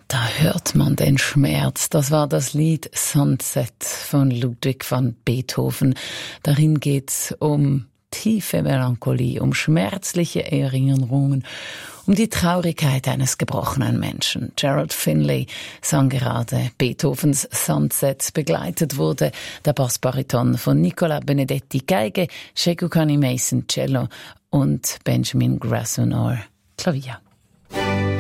Da hört man den Schmerz. Das war das Lied Sunset von Ludwig van Beethoven. Darin geht's um tiefe Melancholie, um schmerzliche Erinnerungen, um die Traurigkeit eines gebrochenen Menschen. Gerald Finlay sang gerade Beethovens Sunset. Begleitet wurde der Bassbariton von Nicola Benedetti Geige, Sheku Kani Mason Cello und Benjamin Grasonor Klavier.